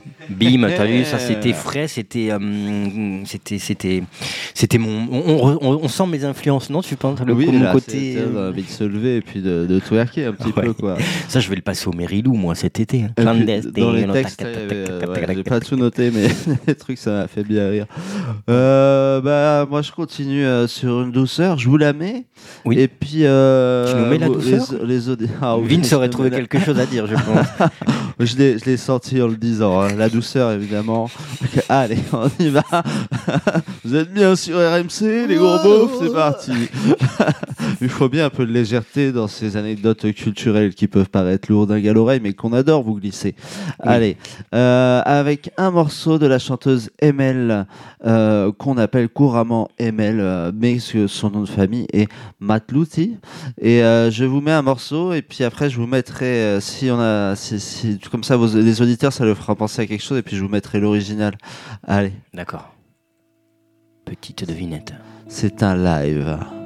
Bim, t'as vu, ça c'était frais, c'était mon. On sent mes influences, non? Tu penses Oui, mon là, côté. c'est envie de se lever et puis de twerker un petit peu, quoi. Ça, je vais le passer au Mérilou, moi, cet été. Hein. Dans les textes, j'ai pas tout noté, mais les trucs, ça m'a fait bien rire. Moi, je continue sur une douceur. Je vous la mets. Oui. Et puis, tu nous mets la douceur. Vince aurait trouvé quelque chose à dire, je pense. Je l'ai sorti en le disant. Hein. La douceur, évidemment. Allez, on y va. Vous êtes bien sur RMC, les gros beaufs, c'est parti. Il faut bien un peu de légèreté dans ces anecdotes culturelles qui peuvent paraître lourdingues à l'oreille, mais qu'on adore vous glisser. Oui. Allez, avec un morceau de la chanteuse Emel, qu'on appelle couramment Emel, mais son nom de famille est Matlouti. Et je vous mets un morceau, et puis après je vous mettrai, si comme ça les auditeurs, ça leur fera penser à quelque chose, et puis je vous mettrai l'original. Allez. D'accord. Petite devinette. C'est un live.